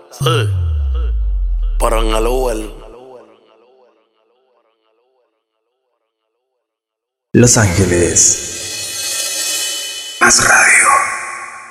Sí, pero en el Uber. Los Ángeles. Más radio.